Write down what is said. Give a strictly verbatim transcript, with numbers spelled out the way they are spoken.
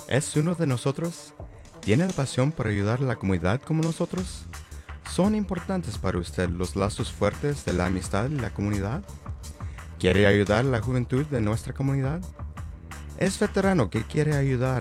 ¿Es uno de nosotros? ¿Tiene la pasión por ayudar a la comunidad como nosotros? ¿Son importantes para usted los lazos fuertes de la amistad y la comunidad? ¿Quiere ayudar a la juventud de nuestra comunidad? ¿Es veterano que quiere ayudar